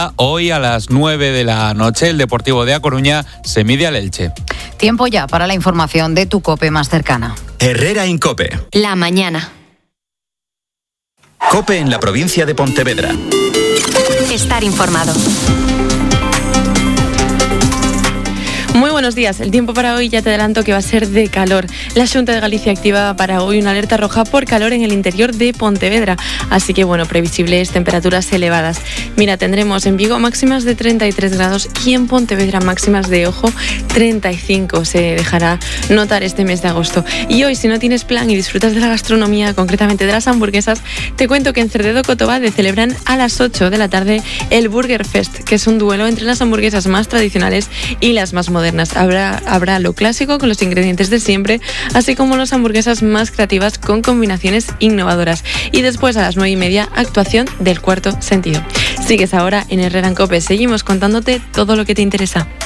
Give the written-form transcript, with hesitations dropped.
jornada. Hoy a las 9 de la noche el Deportivo de A Coruña se mide al Elche. Tiempo ya para la información de tu COPE más cercana. Herrera Incope. La mañana. COPE en la provincia de Pontevedra. Estar informado. Muy buenos días. El tiempo para hoy ya te adelanto que va a ser de calor. La Xunta de Galicia activa para hoy una alerta roja por calor en el interior de Pontevedra. Así que, previsibles temperaturas elevadas. Mira, tendremos en Vigo máximas de 33 grados y en Pontevedra máximas de, 35. Se dejará notar este mes de agosto. Y hoy, si no tienes plan y disfrutas de la gastronomía, concretamente de las hamburguesas, te cuento que en Cerdedo Cotobade celebran a las 8 de la tarde el Burger Fest, que es un duelo entre las hamburguesas más tradicionales y las más modernas. Habrá lo clásico con los ingredientes de siempre, así como las hamburguesas más creativas con combinaciones innovadoras. Y después a las 9:30, actuación del Cuarto Sentido. Sigues ahora en Herrera en COPE. Seguimos contándote todo lo que te interesa.